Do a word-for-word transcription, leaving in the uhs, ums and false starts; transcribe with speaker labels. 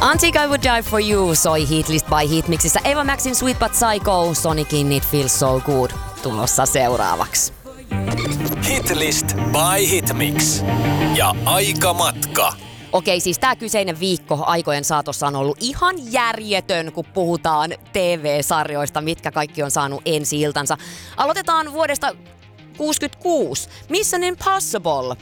Speaker 1: Antigua I Would Die For You soi Heatlist by Heatmixissä. Eva Maxin Sweet But Psycho, Sonicin It Feels So Good tulossa seuraavaksi.
Speaker 2: Hitlist by Hitmix. Ja aikamatka.
Speaker 1: Okei, siis tämä kyseinen viikko aikojen saatossa on ollut ihan järjetön, kun puhutaan T V-sarjoista, mitkä kaikki on saanut ensi-iltansa. Aloitetaan vuodesta kuusikymmentäkuusi. Mission Impossible